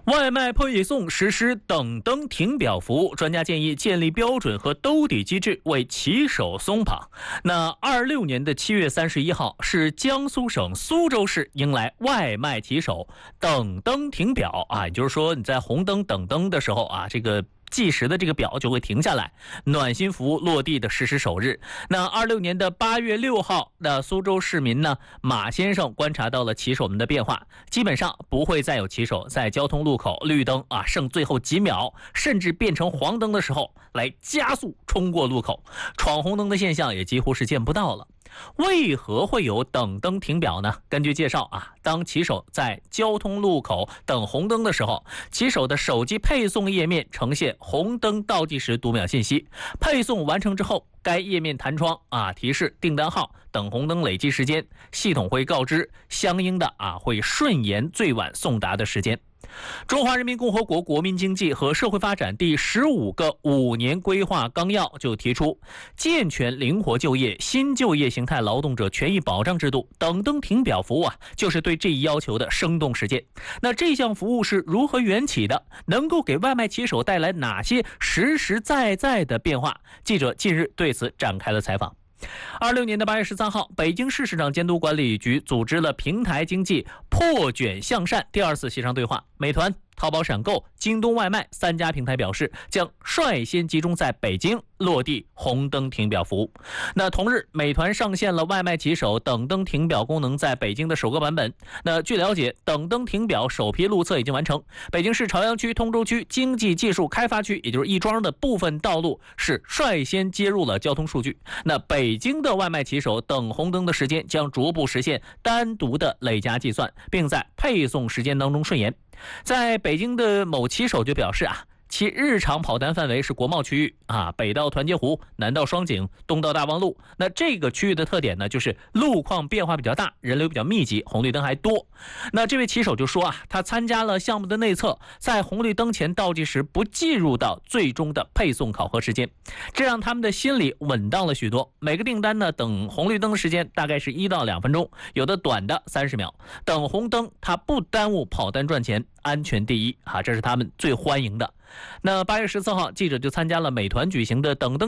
外卖配送实施等灯停表服务，专家建议建立标准和兜底机制，为骑手松绑。那26年的7月31号是江苏省苏州市迎来外卖骑手等灯停表啊，也就是说你在红灯等灯的时候啊，这个计时的这个表就会停下来，暖心服务落地的实施首日。那26年的8月6号，那苏州市民呢，马先生观察到了骑手们的变化，基本上不会再有骑手在交通路口绿灯啊，剩最后几秒，甚至变成黄灯的时候来加速冲过路口，闯红灯的现象也几乎是见不到了。为何会有等灯停表呢？根据介绍啊，当骑手在交通路口等红灯的时候，骑手的手机配送页面呈现红灯倒计时读秒信息，配送完成之后，该页面弹窗啊提示订单号、等红灯累计时间，系统会告知相应的会顺延最晚送达的时间。中华人民共和国国民经济和社会发展第15个5年规划纲要就提出，健全灵活就业、新就业形态劳动者权益保障制度等灯停表服务就是对这一要求的生动实践。那这项服务是如何缘起的？能够给外卖骑手带来哪些实实在在的变化？记者近日对此展开了采访。26年的8月13号，北京市市场监督管理局组织了平台经济破卷向善第2次协商对话。美团、淘宝闪购、京东外卖3家平台表示，将率先集中在北京落地红灯停表服务。那同日，美团上线了外卖骑手等灯停表功能在北京的首个版本。那据了解，等灯停表首批路测已经完成，北京市朝阳区、通州区经济技术开发区，也就是亦庄的部分道路是率先接入了交通数据。那北京的外卖骑手等红灯的时间将逐步实现单独的累加计算，并在配送时间当中顺延。在北京的某骑手就表示其日常跑单范围是国贸区域北到团结湖，南到双井，东到大望路。那这个区域的特点呢，就是路况变化比较大，人流比较密集，红绿灯还多。那这位骑手就说他参加了项目的内测，在红绿灯前倒计时不计入到最终的配送考核时间，这让他们的心里稳当了许多。每个订单呢，等红绿灯的时间大概是1到2分钟，有的短的30秒。等红灯，它不耽误跑单赚钱，安全第一这是他们最欢迎的。那8月14号，记者就参加了美团举行的等灯